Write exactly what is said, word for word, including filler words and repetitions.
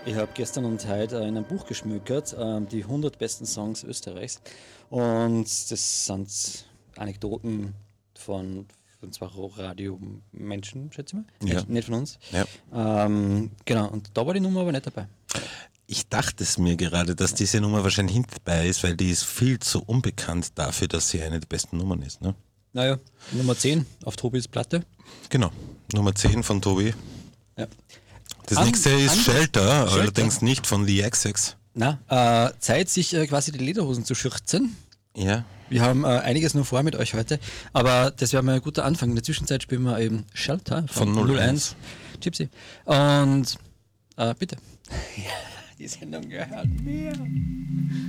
Ich habe gestern und heute in einem Buch geschmökert, ähm, die hundert besten Songs Österreichs. Und das sind Anekdoten von, von zwei Radiomenschen, schätze ich mal. Ja. Nicht, nicht von uns. Ja. Ähm, genau, und da war die Nummer aber nicht dabei. Ich dachte es mir gerade, dass diese Nummer wahrscheinlich hinten dabei ist, weil die ist viel zu unbekannt dafür, dass sie eine der besten Nummern ist. Ne? Naja, Nummer zehn auf Tobis Platte. Genau, Nummer zehn von Tobi. Ja. Das An- nächste ist an- Shelter, Shelter. allerdings nicht von The X X. Na, äh, Zeit, sich äh, quasi die Lederhosen zu schürzen. Ja. Wir haben äh, einiges noch vor mit euch heute, aber das wäre mal ein guter Anfang. In der Zwischenzeit spielen wir eben Shelter von, Von null eins Gypsy. Und äh, bitte. Ja, die Sendung gehört mir.